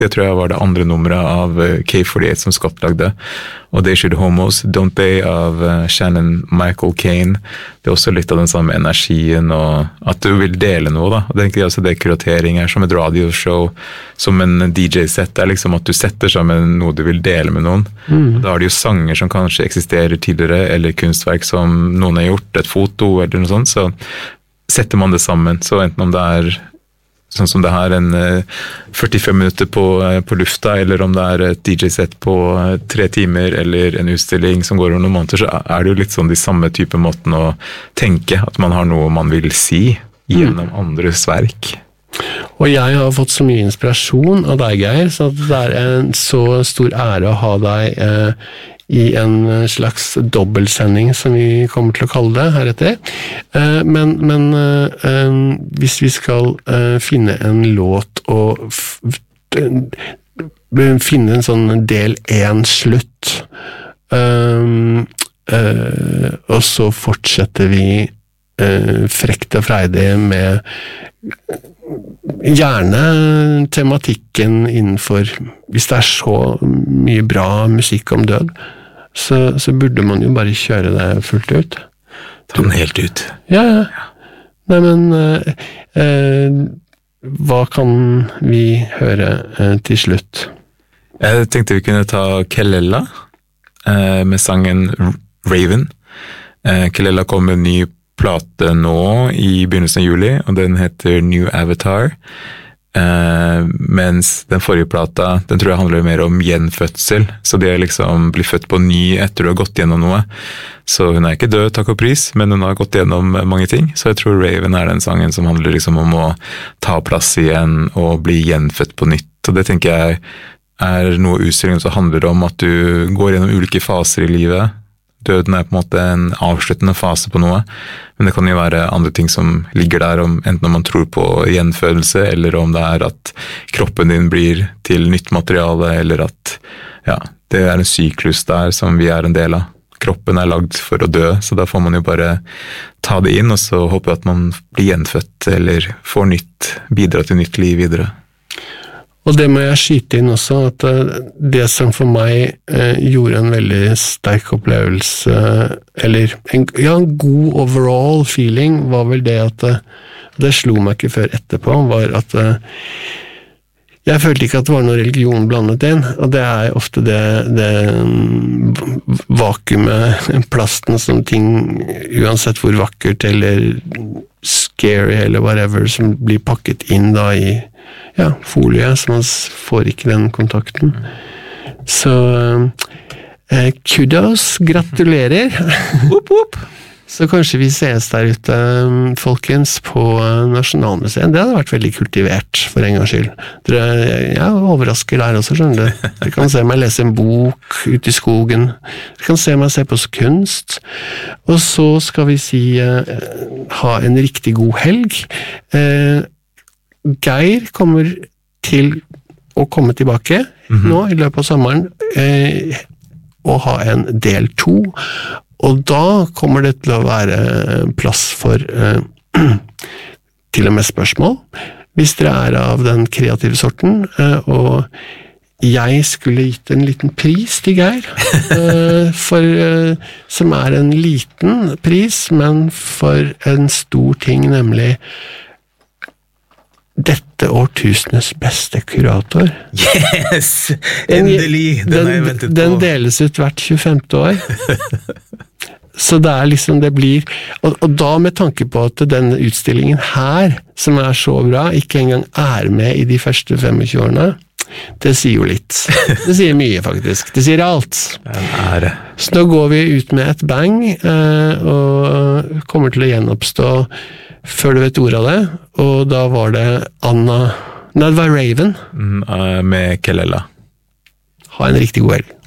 Det tror jeg var det andre nummeret av K48 som Scott lagde. Og They Should Homos, Don't They av Shannon Michael Cain. Det også litt av den samme energien, og at du vil dele noe da. Og det er også det kuratering som et radioshow, som en DJ-sett, det liksom at du setter sammen noe du vil dele med noen. Da har de jo sanger som kanskje eksisterer tidligere, eller kunstverk som noen har gjort, et foto eller noe sånt, så setter man det sammen. Så enten om det sånn som det her, en 45 minutter på lufta, eller om det et DJ-sett på 3 timer, eller en utstilling som går over noen måneder, så det jo litt sånn de samme type måten å tenke, at man har noe man vil si gjennom andres verk. Og jeg har fått så mye inspirasjon av deg, Geir, så det en så stor ære å ha deg i en slags dobbeltsending, som vi kommer til å kalle det heretter. Men hvis vi skal finne en låt og finne en sånn del 1 slutt, og så fortsetter vi frekt og freidig med gjerne tematikken innenfor, hvis det så mye bra musikk om død, så burde man jo bare kjøre det fullt ut. Ta den helt ut. Ja. Nei, men hva kan vi høre til slutt? Jeg tenkte vi kunne ta Kelela med sangen Raven. Kelela kom med en ny plate nå i begynnelsen av juli, og den heter New Avatar. Mens den forrige plata, den tror jeg handler mer om gjenfødsel, så det liksom blir født på ny etter du har gått gjennom noe. Så hun ikke død, takk og pris, men hun har gått gjennom mange ting, så jeg tror Raven den sangen som handler liksom om å ta plass igjen og bli gjenfødt på nytt, og det tenker jeg noe utstilling som handler om at du går gjennom ulike faser i livet. Døden på en måte en avsluttende fase på noe, men det kan jo være andre ting som ligger der, enten om man tror på gjenfødelse, eller om det at kroppen din blir til nytt materiale, eller at det en syklus der som vi en del av. Kroppen lagd for å dø, så da får man jo bare ta det inn, og så håper jeg at man blir gjenfødt, eller får nytt, bidra til nytt liv videre. Og det må jeg skyte inn også, at det som for meg gjorde en veldig sterk opplevelse, eller en god overall feeling, var vel det at det slo meg ikke før etterpå, var at jeg følte ikke at det var noe religion blandet inn, og det ofte det vakuumet, plasten som ting, uansett hvor vakkert eller scary eller whatever, som blir pakket inn da i folie, så man får ikke den kontakten. Så kudos, gratulerer. Whoop, whoop. Så kanskje vi ses der ute, folkens, på Nasjonalmuseet. Det hadde vært veldig kultivert, for en gangs skyld. Jeg overrasker der også, skjønner du. Du kan se meg lese en bok ute i skogen. Du kan se meg se på kunst. Og så skal vi ha en riktig god helg. Geir kommer til å komme tilbake nå i løpet av sommeren og ha en del 2, og da kommer det til å være plass for til og med spørsmål, hvis dere av den kreative sorten, og jeg skulle gitt en liten pris til Geir, som en liten pris, men for en stor ting, nemlig dette årtusenes beste kurator. Yes! Endelig! Den har jeg ventet på. Den deles ut hvert 25. år. Så det liksom, det blir, og da med tanke på at denne utstillingen her, som så bra, ikke engang med i de første 25 årene, det sier jo litt. Det sier mye, faktisk. Det sier alt. En ære. Så nå går vi ut med et bang, og kommer til å gjenoppstå før du vet ordet av det, og da var det det var Raven. Med Kelela. Ha en riktig god helg.